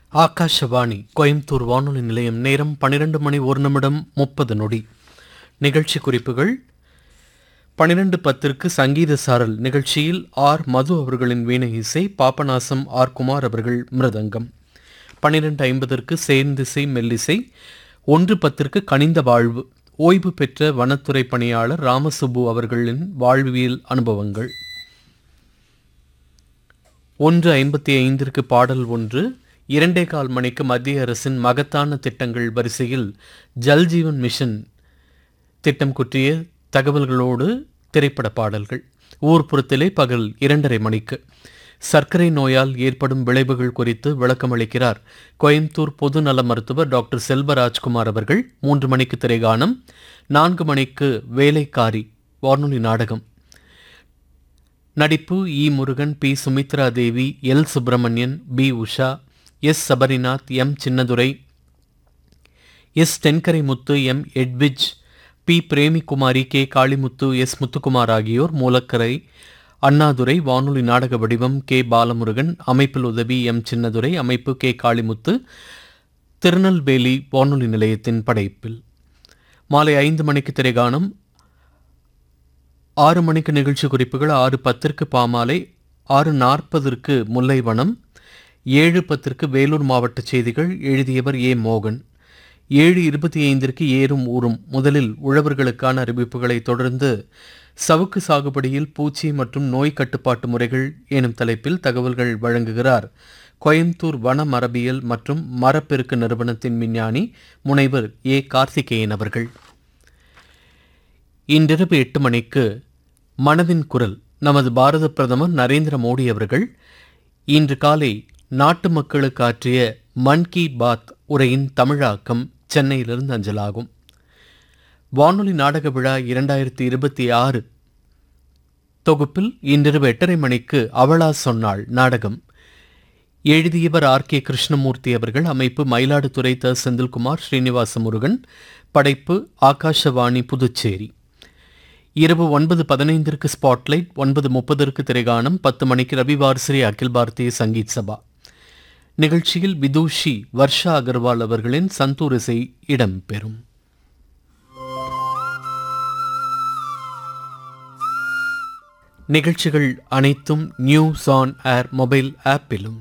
ஆகாஷவாணி கோயம்புத்தூர் வானொலி நிலையம். நேரம் 12 மணி 1 நிமிடம் 30 நொடி. நிகழ்ச்சி குறிப்புகள். 12:10 சங்கீத சாரல் நிகழ்ச்சியில் ஆர் மது அவர்களின் வீணை இசை, பாபநாசம் ஆர் குமார் அவர்கள் மிருதங்கம். 12:50 சேர்ந்திசை மெல்லிசை. 1:10 கனிந்த வாழ்வு, ஓய்வு பெற்ற வனத்துறை பணியாளர் ராமசுப்பு அவர்களின் வாழ்வியல் அனுபவங்கள். 1:55 பாடல் ஒன்று. 2:15 மணிக்கு மத்திய அரசின் மகத்தான திட்டங்கள் வரிசையில் ஜல்ஜீவன் மிஷன் திட்டம் குற்றிய தகவல்களோடு திரைப்பட பாடல்கள். ஊர்ப்புறத்திலே பகல் 2:30 மணிக்கு சர்க்கரை நோயால் ஏற்படும் விளைவுகள் குறித்து விளக்கமளிக்கிறார் கோயம்புத்தூர் பொது நல மருத்துவர் டாக்டர் செல்வராஜ்குமார் அவர்கள். 3 மணிக்கு திரைகானம். 4 மணிக்கு வேலைக்காரி வானொலி நாடகம். நடிப்பு இ. முருகன், பி. சுமித்ரா தேவி, L. Subramanian, B. Usha, S. Sabarinath, M. Chinnadurai, S. தென்கரைமுத்து, M. Edwige, B. Premikumari, K. Kalimuthu, S. Muthukumar ஆகியோர். மூலக்கரை அண்ணாதுரை. வானொலி நாடக வடிவம் கே. பாலமுருகன். அமைப்பில் உதவி எம். சின்னதுரை. அமைப்பு கே. காளிமுத்து. திருநெல்வேலி வானொலி நிலையத்தின் படைப்பில். மாலை 5 மணிக்கு திரைகானம். 6 மணிக்கு நிகழ்ச்சி குறிப்புகள். 6:10 பாமாலை. 6:40 முல்லைவனம். 7:10 வேலூர் மாவட்ட செய்திகள். எழுதியவர் ஏ. மோகன். 7:25 ஏறும் ஊரும். முதலில் உழவர்களுக்கான அறிவிப்புகளை தொடர்ந்து சவுக்கு சாகுபடியில் பூச்சி மற்றும் நோய் கட்டுப்பாட்டு முறைகள் எனும் தலைப்பில் தகவல்கள் வழங்குகிறார் கோயம்புத்தூர் வன மரபியல் மற்றும் மரப்பெருக்கு நிறுவனத்தின் விஞ்ஞானி முனைவர் ஏ. கார்த்திகேயன் அவர்கள். இன்றிரவு 8 மணிக்கு மனதின் குரல். நமது பாரத பிரதமர் நரேந்திர மோடி அவர்கள் இன்று காலை நாட்டு மக்களுக்கு ஆற்றிய மன் கி பாத் உரையின் தமிழாக்கம் சென்னையிலிருந்து அஞ்சலாகும். வானொலி நாடக விழா 2026 தொகுப்பில் இன்றிரவு 8:30 மணிக்கு அவளா சொன்னாள் நாடகம். எழுதியவர் ஆர். கே. கிருஷ்ணமூர்த்தி அவர்கள். அமைப்பு மயிலாடுதுறை த. செந்தில்குமார், ஸ்ரீனிவாச முருகன். படைப்பு ஆகாஷவாணி புதுச்சேரி. இரவு 9:15 ஸ்பாட்லைட். 9:30 திரைகானம். 10 மணிக்கு ரவிவார்ஸ்ரீ அகில் பாரதிய சங்கீத் சபா நிகழ்ச்சியில் விதூஷி வர்ஷா அகர்வால் அவர்களின் சந்தூர் இசை இடம்பெறும். நிகழ்ச்சிகள் அனைத்தும் நியூஸ் ஆன் ஏர் மொபைல் ஆப்பிலும்.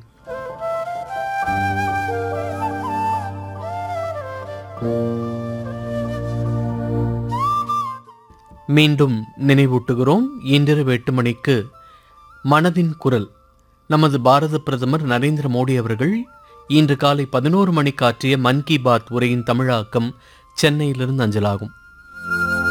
மீண்டும் நினைவூட்டுகிறோம். இன்றிரவு 8 மணிக்கு மனதின் குரல். நமது பாரத பிரதமர் நரேந்திர மோடி அவர்கள் இன்று காலை 11 மணிக்கு ஆற்றிய மன் கி பாத் உரையின் தமிழாக்கம் சென்னையிலிருந்து அஞ்சலாகும்.